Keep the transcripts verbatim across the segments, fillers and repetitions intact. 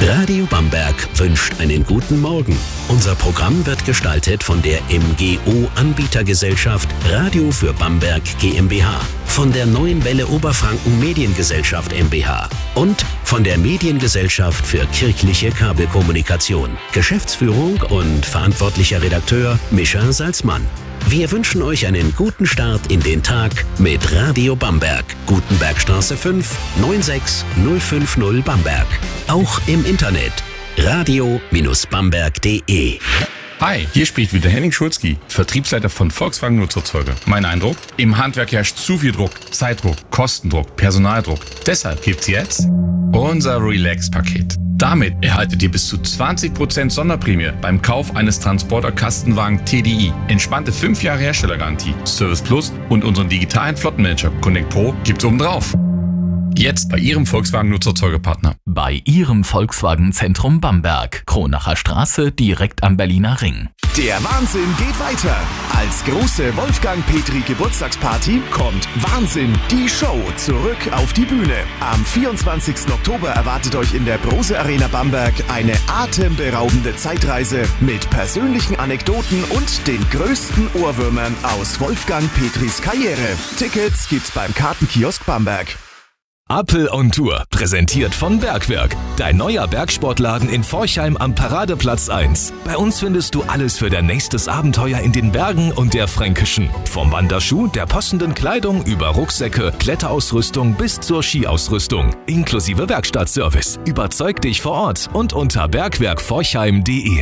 Radio Bamberg wünscht einen guten Morgen. Unser Programm wird gestaltet von der M G O-Anbietergesellschaft Radio für Bamberg GmbH, von der Neuen Welle Oberfranken Mediengesellschaft MbH und von der Mediengesellschaft für kirchliche Kabelkommunikation. Geschäftsführung und verantwortlicher Redakteur Mischa Salzmann. Wir wünschen euch einen guten Start in den Tag mit Radio Bamberg. Gutenbergstraße fünf, neun sechs null fünf null Bamberg. Auch im Internet radio Bindestrich bamberg punkt de. Hi, hier spricht wieder Henning Schulzki, Vertriebsleiter von Volkswagen Nutzerzeuger. Mein Eindruck? Im Handwerk herrscht zu viel Druck, Zeitdruck, Kostendruck, Personaldruck. Deshalb gibt's jetzt unser Relax-Paket. Damit erhaltet ihr bis zu zwanzig Prozent Sonderprämie beim Kauf eines Transporter-Kastenwagen T D I. Entspannte fünf Jahre Herstellergarantie, Service Plus und unseren digitalen Flottenmanager Connect Pro gibt's obendrauf. Jetzt bei Ihrem Volkswagen-Nutzerzeugerpartner. Bei Ihrem Volkswagen-Zentrum Bamberg. Kronacher Straße, direkt am Berliner Ring. Der Wahnsinn geht weiter. Als große Wolfgang Petri Geburtstagsparty kommt Wahnsinn, die Show, zurück auf die Bühne. Am vierundzwanzigsten Oktober erwartet euch in der Brose Arena Bamberg eine atemberaubende Zeitreise mit persönlichen Anekdoten und den größten Ohrwürmern aus Wolfgang Petris Karriere. Tickets gibt's beim Kartenkiosk Bamberg. Appel on Tour, präsentiert von Bergwerk. Dein neuer Bergsportladen in Forchheim am Paradeplatz eins. Bei uns findest du alles für dein nächstes Abenteuer in den Bergen und der Fränkischen. Vom Wanderschuh, der passenden Kleidung über Rucksäcke, Kletterausrüstung bis zur Skiausrüstung. Inklusive Werkstattservice. Überzeug dich vor Ort und unter bergwerk forchheim punkt de.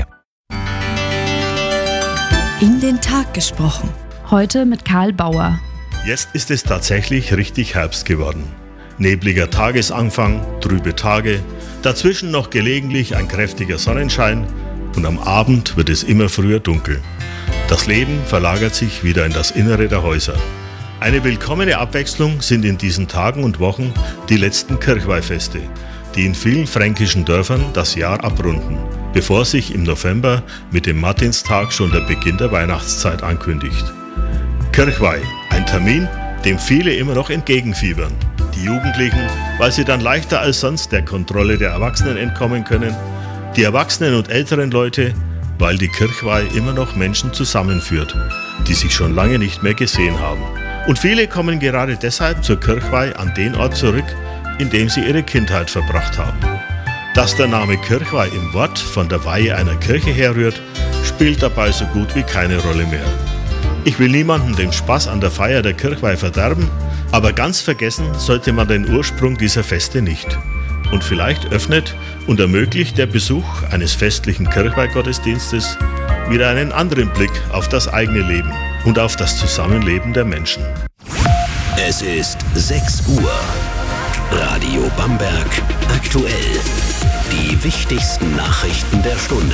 In den Tag gesprochen. Heute mit Karl Bauer. Jetzt ist es tatsächlich richtig Herbst geworden. Nebliger Tagesanfang, trübe Tage, dazwischen noch gelegentlich ein kräftiger Sonnenschein und am Abend wird es immer früher dunkel. Das Leben verlagert sich wieder in das Innere der Häuser. Eine willkommene Abwechslung sind in diesen Tagen und Wochen die letzten Kirchweihfeste, die in vielen fränkischen Dörfern das Jahr abrunden, bevor sich im November mit dem Martinstag schon der Beginn der Weihnachtszeit ankündigt. Kirchweih, ein Termin, dem viele immer noch entgegenfiebern. Die Jugendlichen, weil sie dann leichter als sonst der Kontrolle der Erwachsenen entkommen können. Die Erwachsenen und älteren Leute, weil die Kirchweih immer noch Menschen zusammenführt, die sich schon lange nicht mehr gesehen haben. Und viele kommen gerade deshalb zur Kirchweih an den Ort zurück, in dem sie ihre Kindheit verbracht haben. Dass der Name Kirchweih im Wort von der Weihe einer Kirche herrührt, spielt dabei so gut wie keine Rolle mehr. Ich will niemandem den Spaß an der Feier der Kirchweih verderben, aber ganz vergessen sollte man den Ursprung dieser Feste nicht. Und vielleicht öffnet und ermöglicht der Besuch eines festlichen Kirchweihgottesdienstes wieder einen anderen Blick auf das eigene Leben und auf das Zusammenleben der Menschen. Es ist sechs Uhr. Radio Bamberg aktuell. Die wichtigsten Nachrichten der Stunde.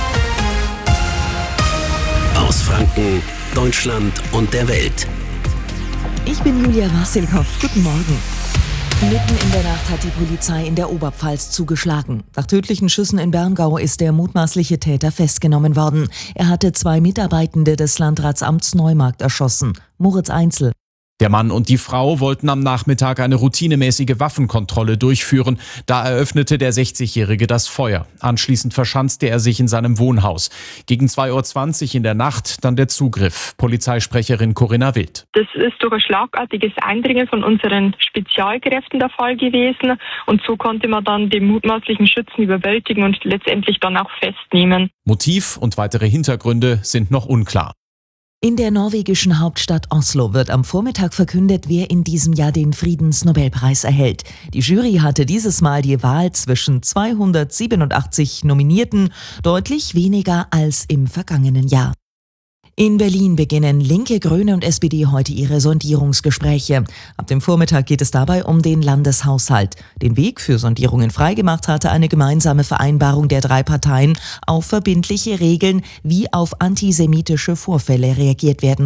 Aus Franken, Deutschland und der Welt. Ich bin Julia Wassilkow. Guten Morgen. Mitten in der Nacht hat die Polizei in der Oberpfalz zugeschlagen. Nach tödlichen Schüssen in Berngau ist der mutmaßliche Täter festgenommen worden. Er hatte zwei Mitarbeitende des Landratsamts Neumarkt erschossen. Moritz Einzel. Der Mann und die Frau wollten am Nachmittag eine routinemäßige Waffenkontrolle durchführen. Da eröffnete der sechzigjährige das Feuer. Anschließend verschanzte er sich in seinem Wohnhaus. Gegen zwei Uhr zwanzig in der Nacht dann der Zugriff. Polizeisprecherin Corinna Wild. Das ist durch ein schlagartiges Eindringen von unseren Spezialkräften der Fall gewesen. Und so konnte man dann den mutmaßlichen Schützen überwältigen und letztendlich dann auch festnehmen. Motiv und weitere Hintergründe sind noch unklar. In der norwegischen Hauptstadt Oslo wird am Vormittag verkündet, wer in diesem Jahr den Friedensnobelpreis erhält. Die Jury hatte dieses Mal die Wahl zwischen zweihundertsiebenundachtzig Nominierten, deutlich weniger als im vergangenen Jahr. In Berlin beginnen Linke, Grüne und S P D heute ihre Sondierungsgespräche. Ab dem Vormittag geht es dabei um den Landeshaushalt. Den Weg für Sondierungen freigemacht hatte eine gemeinsame Vereinbarung der drei Parteien auf verbindliche Regeln, wie auf antisemitische Vorfälle reagiert werden